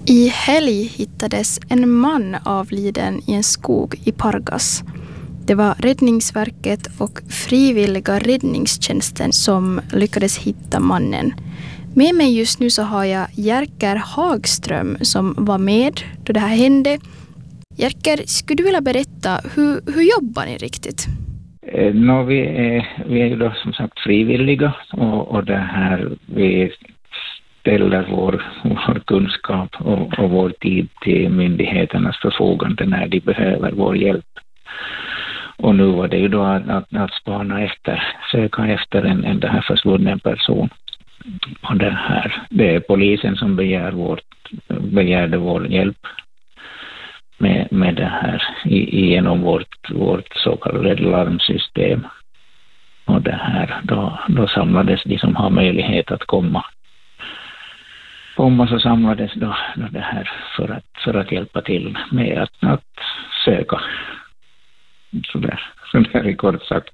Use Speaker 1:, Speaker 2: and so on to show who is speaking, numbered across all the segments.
Speaker 1: I helg hittades en man avliden i en skog i Pargas. Det var Räddningsverket och frivilliga räddningstjänsten som lyckades hitta mannen. Med mig just nu så har jag Jerker Hagström som var med då det här hände. Jerker, skulle du vilja berätta, hur jobbar ni riktigt?
Speaker 2: Vi är ju då som sagt frivilliga och det här vi ställer vår kunskap och vår tid till myndigheternas förfogande när de behöver vår hjälp. Och nu var det ju då att söka efter en det här försvunnen person. Och det är polisen som begärde vår hjälp med det här genom vårt så kallade larmsystem. Och det här, då samlades de som har möjlighet att komma. Så samlades då det här för att hjälpa till med att söka. Så där är kort sagt.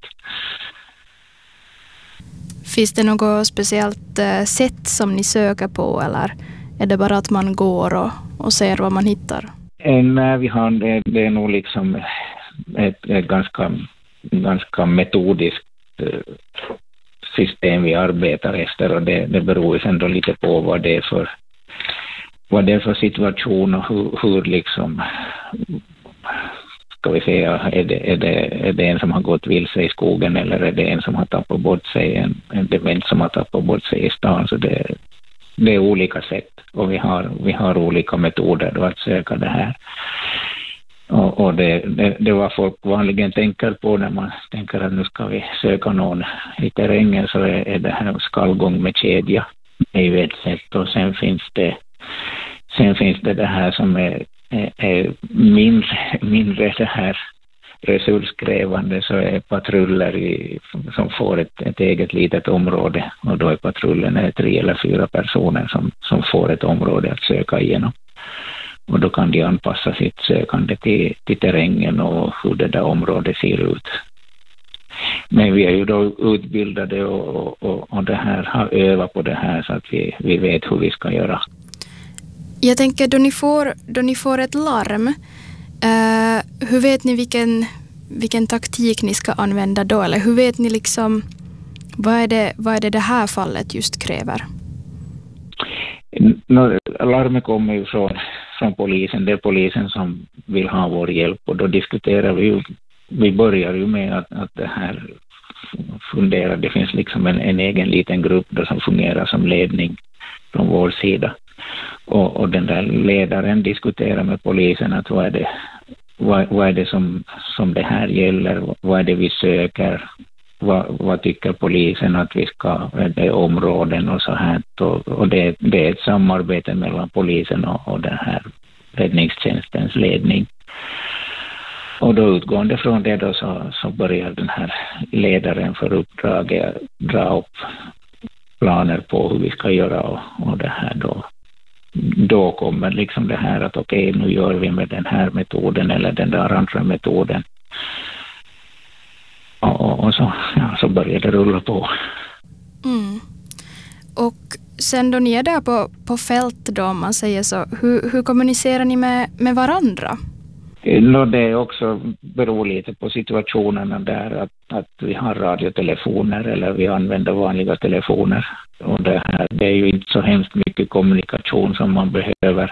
Speaker 1: Finns det något speciellt sätt som ni söker på, eller är det bara att man går och ser vad man hittar?
Speaker 2: Nej, det är nog liksom ett ganska metodiskt system vi arbetar efter, och det beror ju sen då lite på vad det är för situation och hur liksom, ska vi säga, är det en som har gått vilse i skogen, eller är det en som har tappat bort sig, en dement som har tappat bort sig i stan. Så det är olika sätt, och vi har olika metoder då att söka det här. Och det var folk vanligen tänker på när man tänker att nu ska vi söka någon i terrängen, så är det här skallgång med kedja är ju ett sätt, och sen finns det det här som är mindre det här resurskrävande, så är patruller som får ett eget litet område, och då är patrullen 3 eller 4 personer som får ett område att söka igenom. Och då kan de anpassa sitt sökande till terrängen och hur det där området ser ut. Men vi är ju då utbildade och det här har övat på det här, så att vi vet hur vi ska göra.
Speaker 1: Jag tänker, då ni får ett larm, hur vet ni vilken taktik ni ska använda då? Eller hur vet ni liksom, vad är det här fallet just kräver?
Speaker 2: Larmet kommer ju från polisen. Det är polisen som vill ha vår hjälp, och då diskuterar vi börjar ju med att det här funderar. Det finns liksom en egen liten grupp där som fungerar som ledning från vår sida. Och den där ledaren diskuterar med polisen att vad är det som det här gäller, vad är det vi söker, vad tycker polisen att vi ska, det områden och så här. Och det är ett samarbete mellan polisen och den här räddningstjänstens ledning. Och då utgående från det då så börjar den här ledaren för uppdraget dra upp planer på hur vi ska göra, och det här då kommer liksom det här att okej, nu gör vi med den här metoden eller den där andra metoden. Och så börjar det rulla på.
Speaker 1: Mm. Och sen då ni är där på fält då, om man säger så, hur kommunicerar ni med varandra?
Speaker 2: Det är också beror lite på situationerna där, att vi har radiotelefoner eller vi använder vanliga telefoner. Och det är ju inte så hemskt mycket kommunikation som man behöver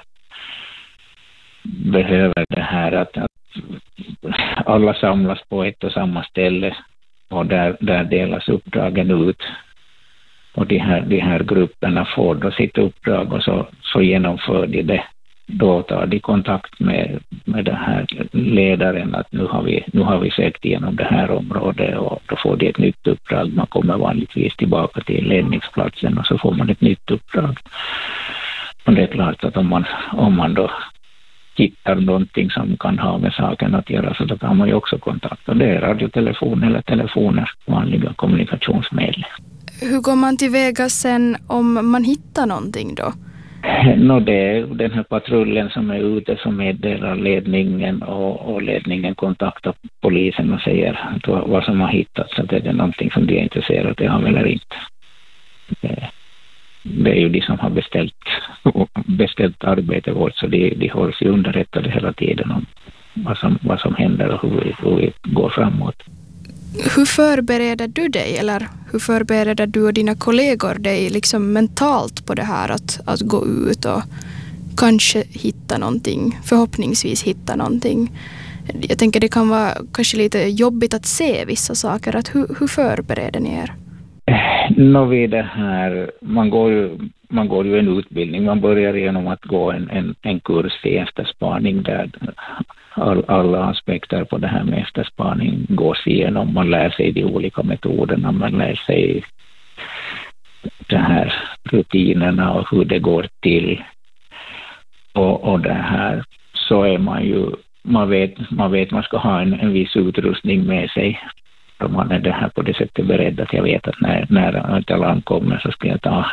Speaker 2: det här att alla samlas på ett och samma ställe, och där delas uppdragen ut. Och de här grupperna får då sitt uppdrag, och så genomför de det. Då tar de kontakt med den här ledaren att nu har vi sökt igenom det här området, och då får de ett nytt uppdrag. Man kommer vanligtvis tillbaka till ledningsplatsen och så får man ett nytt uppdrag. Och det är klart att om man då hittar någonting som kan ha med saken att göra, så då kan man ju också kontakta. Det är radiotelefon eller telefoner, vanliga kommunikationsmedel.
Speaker 1: Hur går man tillväga sen om man hittar någonting då?
Speaker 2: Det är den här patrullen som är ute som meddelar ledningen, och ledningen kontaktar polisen och säger vad som har hittats, så att det är någonting som de är intresserade av eller inte. Det är ju de som har beställt arbete vårt, så de hålls ju underrättade hela tiden om vad som händer och hur vi går framåt.
Speaker 1: Hur förbereder du dig, eller hur förbereder du och dina kollegor dig liksom mentalt på det här att gå ut och kanske hitta någonting, förhoppningsvis hitta någonting? Jag tänker det kan vara kanske lite jobbigt att se vissa saker. Hur förbereder ni er?
Speaker 2: Vid det här, man går ju en utbildning. Man börjar genom att gå en kurs i efterspaning där alla aspekter på det här med efterspaning gås igenom. Man lär sig de olika metoderna, man lär sig de här rutinerna och hur det går till. Och det här, så är man ju, man vet man ska ha en viss utrustning med sig. Om man är det här på det sättet beredd att jag vet att när ett alarm kommer så ska jag ta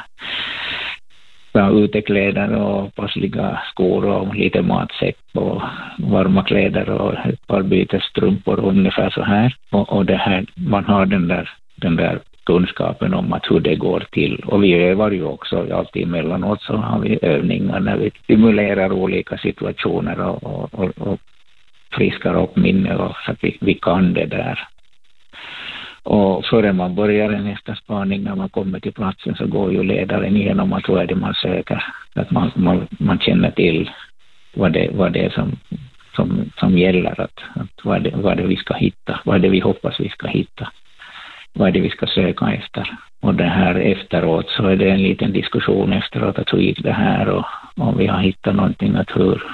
Speaker 2: utekläder och passliga skor och lite matsäck och varma kläder och ett par bytesstrumpor och ungefär så här. Och det här, man har den där kunskapen om att hur det går till. Och vi övar ju också alltid emellanåt, så har vi övningar när vi simulerar olika situationer och friskar upp minne och så att vi kan det där. Och före man börjar en efterspaning, när man kommer till platsen, så går ju ledaren igenom att vad är det man söker. Att man känner till vad det är som gäller, att vad är det vi ska hitta, vad är det vi hoppas vi ska hitta, vad är det vi ska söka efter. Och det här efteråt så är det en liten diskussion efteråt att hur gick det här och om vi har hittat någonting, att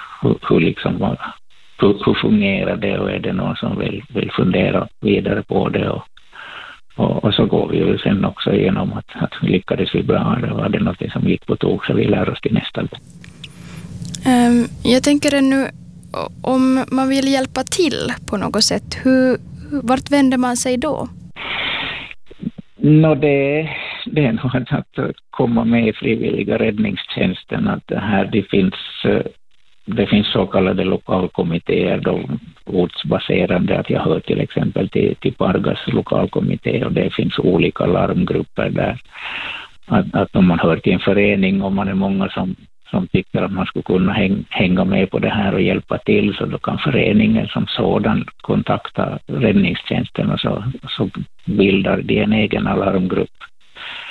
Speaker 2: hur fungerar det och är det någon som vill fundera vidare på det och så går vi ju sen också igenom att lyckades vi bra, eller var det något som gick på tog, så vi lär oss till nästa gång.
Speaker 1: Jag tänker nu, om man vill hjälpa till på något sätt, vart vänder man sig då?
Speaker 2: Det är nog att komma med i frivilliga räddningstjänsten, att det finns så kallade lokalkommittéer, då ortsbaserande, att jag hör till exempel till Pargas lokalkommitté, och det finns olika larmgrupper där. Att om man hör till en förening och man är många som tycker att man skulle kunna hänga med på det här och hjälpa till, så då kan föreningen som sådan kontakta räddningstjänsten och så bildar de en egen alarmgrupp.